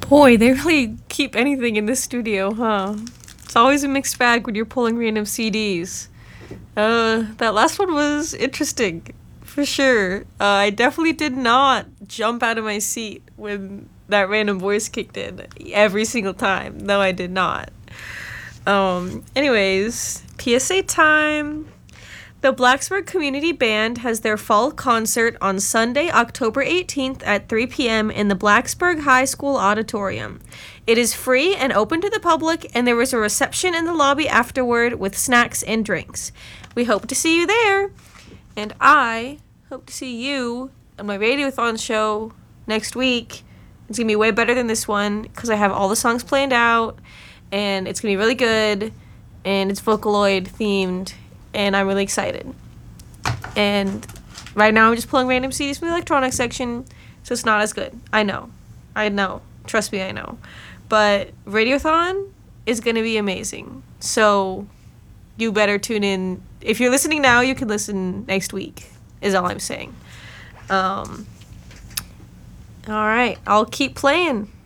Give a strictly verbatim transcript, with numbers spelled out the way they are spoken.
Boy, they really keep anything in this studio, huh? It's always a mixed bag when you're pulling random C Ds. Uh, that last one was interesting, for sure. Uh, I definitely did not jump out of my seat when that random voice kicked in every single time. No, I did not. Um, anyways, P S A time. The Blacksburg Community Band has their fall concert on Sunday, October eighteenth at three p.m. in the Blacksburg High School Auditorium. It is free and open to the public, and there is a reception in the lobby afterward with snacks and drinks. We hope to see you there, and I hope to see you on my Radiothon show next week. It's going to be way better than this one because I have all the songs planned out, and it's going to be really good, and it's Vocaloid themed. And I'm really excited. And right now I'm just pulling random C Ds from the electronics section, so it's not as good. I know. I know. Trust me, I know. But Radiothon is going to be amazing. So you better tune in. If you're listening now, you can listen next week, is all I'm saying. Um, all right. I'll keep playing.